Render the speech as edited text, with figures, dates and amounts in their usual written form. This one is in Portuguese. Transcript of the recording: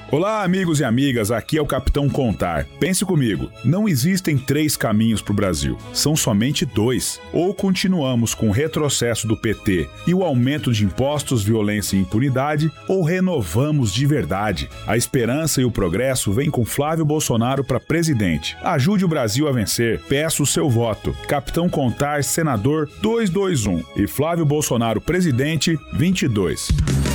Olá, amigos e amigas, aqui é o Capitão Contar. Pense comigo, não existem 3 caminhos para o Brasil, são somente 2. Ou continuamos com o retrocesso do PT e o aumento de impostos, violência e impunidade, ou renovamos de verdade. A esperança e o progresso vêm com Flávio Bolsonaro para presidente. Ajude o Brasil a vencer, peço o seu voto. Capitão Contar, senador 221 e Flávio Bolsonaro, presidente 22.